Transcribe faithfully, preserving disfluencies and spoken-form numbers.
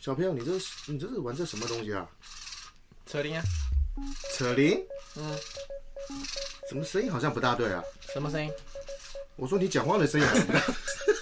小朋友，你这是你这是玩这什么东西啊？ 扯铃啊。 扯铃？ 嗯。 怎么声音好像不大对啊？ 什么声音？ 我说你讲话的声音好像不大。